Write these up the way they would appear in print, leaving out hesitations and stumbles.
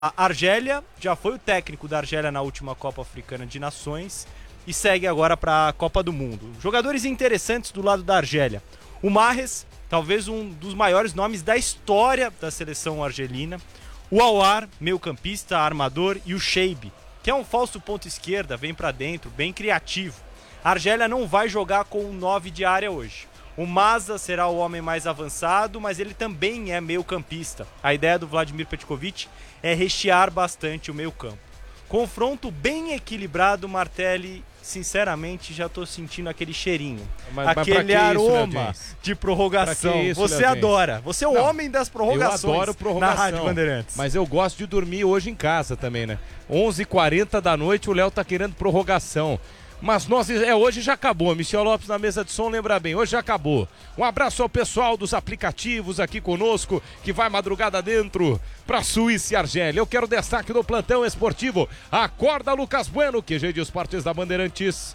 A Argélia já foi o técnico da Argélia na última Copa Africana de Nações e segue agora para a Copa do Mundo. Jogadores interessantes do lado da Argélia. O Mahrez, talvez um dos maiores nomes da história da seleção argelina. O Aouar, meio-campista, armador, e o Cheibe, que é um falso ponta esquerda, vem para dentro, bem criativo. A Argélia não vai jogar com um 9 de área hoje. O Maza será o homem mais avançado, mas ele também é meio-campista. A ideia do Vladimir Petkovic é rechear bastante o meio-campo. Confronto bem equilibrado, Martelli. Sinceramente, já tô sentindo aquele cheirinho. Aquele aroma de prorrogação. Você adora. Você é o homem das prorrogações. Eu adoro prorrogação. Na Rádio Bandeirantes. Mas eu gosto de dormir hoje em casa também, né? 11h40 da noite, o Léo tá querendo prorrogação. Mas hoje já acabou. Michel Lopes na mesa de som, lembra bem, hoje já acabou. Um abraço ao pessoal dos aplicativos aqui conosco, que vai madrugada dentro para Suíça e Argélia. Eu quero destaque do plantão esportivo. Acorda, Lucas Bueno, QG de Esportes da Bandeirantes.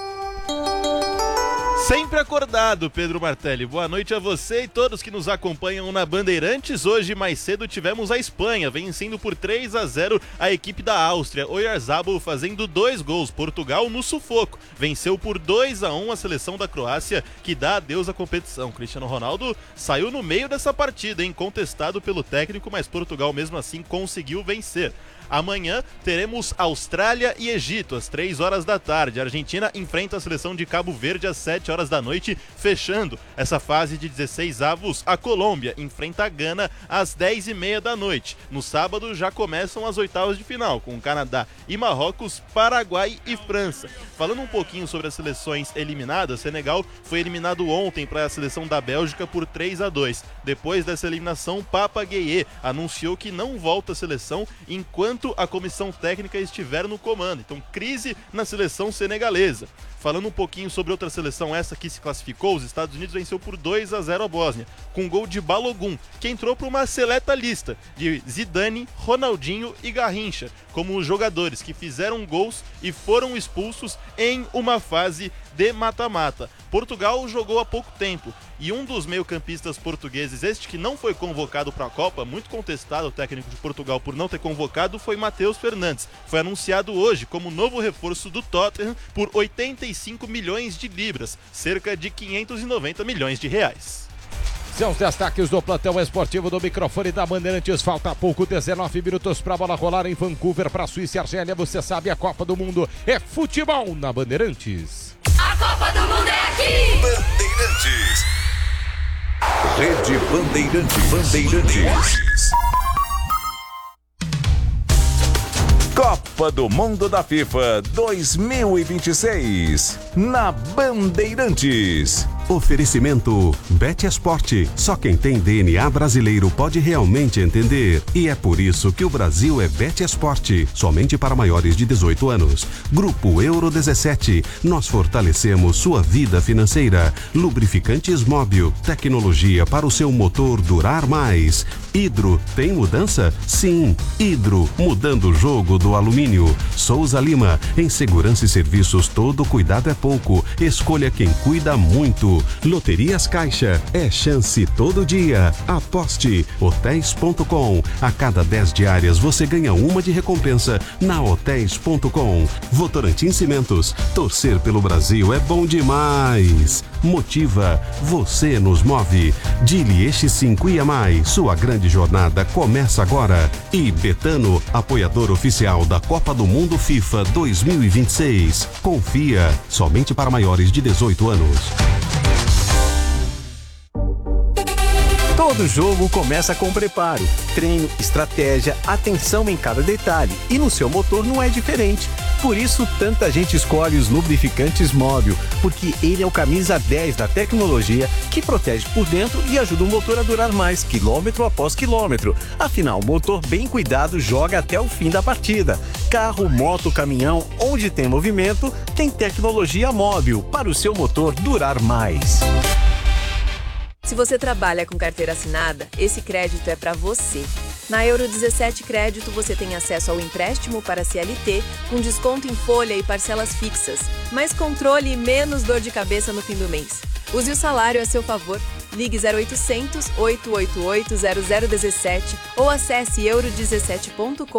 Sempre acordado, Pedro Martelli. Boa noite a você e todos que nos acompanham na Bandeirantes. Hoje, mais cedo, tivemos a Espanha vencendo por 3-0 a equipe da Áustria. Oyarzabal fazendo 2 gols. Portugal no sufoco. Venceu por 2-1 a seleção da Croácia, que dá adeus à competição. Cristiano Ronaldo saiu no meio dessa partida, hein? Contestado pelo técnico, mas Portugal mesmo assim conseguiu vencer. Amanhã teremos Austrália e Egito, às 3 horas da tarde. A Argentina enfrenta a seleção de Cabo Verde às 7 horas da noite, fechando essa fase de 16 avos. A Colômbia enfrenta a Gana às 10h30 da noite. No sábado já começam as oitavas de final, com Canadá e Marrocos, Paraguai e França. Falando um pouquinho sobre as seleções eliminadas, Senegal foi eliminado ontem para a seleção da Bélgica por 3-2. Depois dessa eliminação, Papa Gueye anunciou que não volta à seleção enquanto a comissão técnica estiver no comando. Então, crise na seleção senegalesa. Falando um pouquinho sobre outra seleção, essa que se classificou, os Estados Unidos venceu por 2-0 a Bósnia, com gol de Balogun, que entrou para uma seleta lista de Zidane, Ronaldinho e Garrincha, como os jogadores que fizeram gols e foram expulsos em uma fase de mata-mata. Portugal jogou há pouco tempo e um dos meio-campistas portugueses, este que não foi convocado para a Copa, muito contestado o técnico de Portugal por não ter convocado, foi Matheus Fernandes. Foi anunciado hoje como novo reforço do Tottenham por 85 milhões de libras, cerca de 590 milhões de reais. São os destaques do plantão esportivo do microfone da Bandeirantes. Falta pouco, 19 minutos para a bola rolar em Vancouver para a Suíça e Argélia. Você sabe, a Copa do Mundo é futebol na Bandeirantes. A Copa do Mundo é aqui! Bandeirantes. Rede Bandeirantes. Copa do Mundo da FIFA 2026 na Bandeirantes. Oferecimento BetEsport. Só quem tem DNA brasileiro pode realmente entender. E é por isso que o Brasil é BetEsport. Somente para maiores de 18 anos. Grupo Euro 17. Nós fortalecemos sua vida financeira. Lubrificantes Móbil. Tecnologia para o seu motor durar mais. Hidro. Tem mudança? Sim. Hidro. Mudando o jogo do alumínio. Souza Lima. Em segurança e serviços, todo cuidado é pouco. Escolha quem cuida muito. Loterias Caixa, é chance todo dia. Aposte. Hotéis.com. A cada 10 diárias você ganha uma de recompensa na Hotéis.com. Votorantim Cimentos. Torcer pelo Brasil é bom demais. Motiva. Você nos move. Dili X5 e mais. Sua grande jornada começa agora. E Betano, apoiador oficial da Copa do Mundo FIFA 2026. Confia. Somente para maiores de 18 anos. Todo jogo começa com preparo, treino, estratégia, atenção em cada detalhe. E no seu motor não é diferente. Por isso, tanta gente escolhe os lubrificantes Móbil, porque ele é o camisa 10 da tecnologia que protege por dentro e ajuda o motor a durar mais, quilômetro após quilômetro. Afinal, o motor bem cuidado joga até o fim da partida. Carro, moto, caminhão, onde tem movimento, tem tecnologia Móbil para o seu motor durar mais. Se você trabalha com carteira assinada, esse crédito é para você. Na Euro 17 Crédito você tem acesso ao empréstimo para CLT, com desconto em folha e parcelas fixas, mais controle e menos dor de cabeça no fim do mês. Use o salário a seu favor. Ligue 0800 888 0017 ou acesse euro17.com.br.